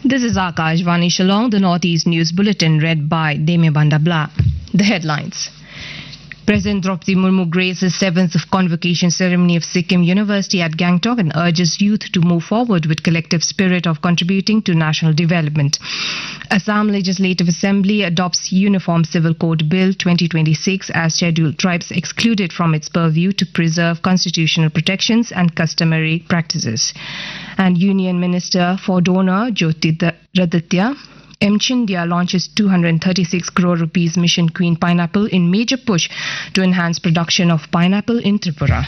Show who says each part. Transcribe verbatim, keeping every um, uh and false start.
Speaker 1: This is Akash Vani Shillong, the Northeast News Bulletin read by Deme Bandabla. The headlines. President Draupadi Murmu graced the seventh of convocation ceremony of Sikkim University at Gangtok and urges youth to move forward with collective spirit of contributing to national development. Assam Legislative Assembly adopts Uniform Civil Code Bill twenty twenty-six as scheduled tribes excluded from its purview to preserve constitutional protections and customary practices. And Union Minister for Donor Jyotiraditya M. Chindia launches two hundred thirty-six crore rupees Mission Queen pineapple in major push to enhance production of pineapple in Tripura.